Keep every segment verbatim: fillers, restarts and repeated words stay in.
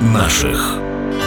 наших.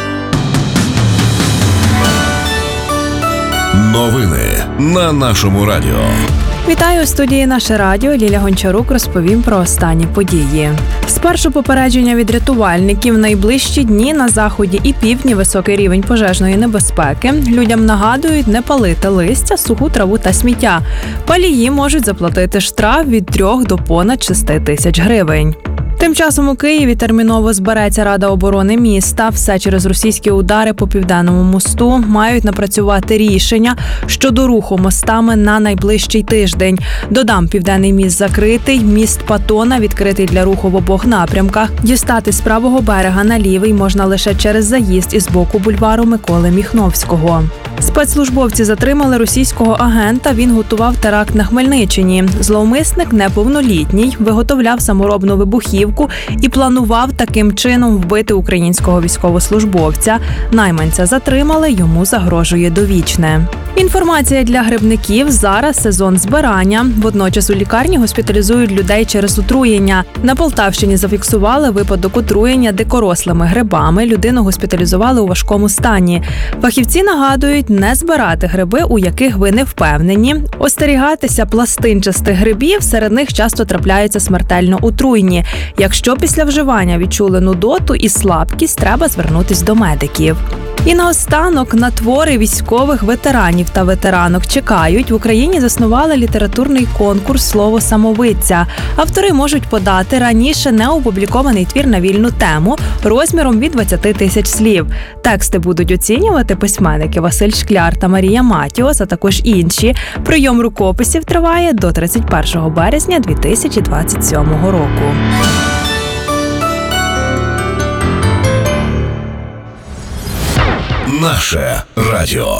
Новини на нашому радіо. Вітаю, у студії «Наше радіо». Ліля Гончарук розповім про останні події. Спершу попередження від рятувальників. В найближчі дні на заході і півдні високий рівень пожежної небезпеки. Людям нагадують не палити листя, суху траву та сміття. Палії можуть заплатити штраф від трьох до понад шести тисяч гривень. Тим часом у Києві терміново збереться Рада оборони міста. Все через російські удари по Південному мосту мають напрацювати рішення щодо руху мостами на найближчий тиждень. Додам, Південний міст закритий, міст Патона відкритий для руху в обох напрямках. Дістати з правого берега на лівий можна лише через заїзд із боку бульвару Миколи Міхновського. Спецслужбовці затримали російського агента, він готував теракт на Хмельниччині. Зловмисник неповнолітній, виготовляв саморобну вибухівку і планував таким чином вбити українського військовослужбовця. Найманця затримали, йому загрожує довічне. Інформація для грибників. Зараз сезон збирання. Водночас у лікарні госпіталізують людей через отруєння. На Полтавщині зафіксували випадок отруєння дикорослими грибами. Людину госпіталізували у важкому стані. Фахівці нагадують не збирати гриби, у яких ви не впевнені. Остерігатися пластинчастих грибів, серед них часто трапляються смертельно отруйні. Якщо після вживання відчули нудоту і слабкість, треба звернутись до медиків. І наостанок, на твори військових ветеранів та ветеранок чекають. В Україні заснували літературний конкурс «Слово самовидця». Автори можуть подати раніше неопублікований твір на вільну тему розміром від двадцяти тисяч слів. Тексти будуть оцінювати письменники Василь Шкляр та Марія Матіос, а також інші. Прийом рукописів триває до тридцять першого березня дві тисячі двадцять сьомого року. Наше радіо.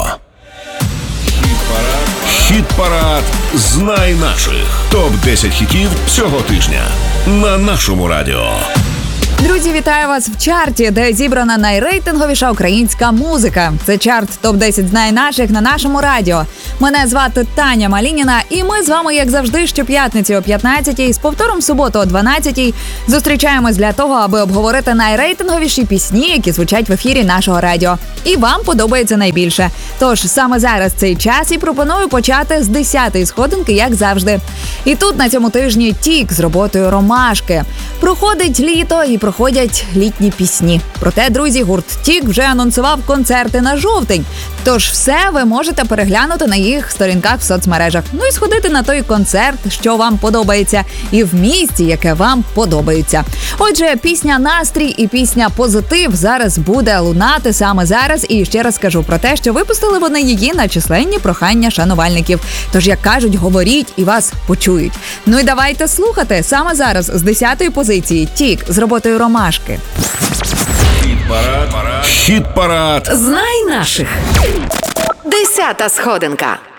Хіт-парад «Знай наших». топ десять хітів цього тижня на нашому радіо. Друзі, вітаю вас в чарті, де зібрана найрейтинговіша українська музика. Це чарт топ десять «Знай наших» на нашому радіо. Мене звати Таня Малініна, і ми з вами, як завжди, щоп'ятниці о п'ятнадцятій, з повтором в суботу о дванадцятій, зустрічаємось для того, аби обговорити найрейтинговіші пісні, які звучать в ефірі нашого радіо. І вам подобається найбільше. Тож саме зараз цей час і пропоную почати з десятої сходинки, як завжди. І тут на цьому тижні Тік з роботою «Ромашки». Проходить літо і проходять літні пісні. Проте, друзі, гурт Тік вже анонсував концерти на жовтень. Тож все ви можете переглянути на їх сторінках в соцмережах. Ну і сходити на той концерт, що вам подобається, і в місті, яке вам подобається. Отже, пісня «Настрій» і пісня «Позитив» зараз буде лунати саме зараз. І ще раз скажу про те, що випустили вони її на численні прохання шанувальників. Тож, як кажуть, говоріть і вас почують. Ну і давайте слухати саме зараз з десятої позиції Тік з роботою «Ромашки». Хіт-парад. Хіт-парад. «Знай наших». Десята сходинка.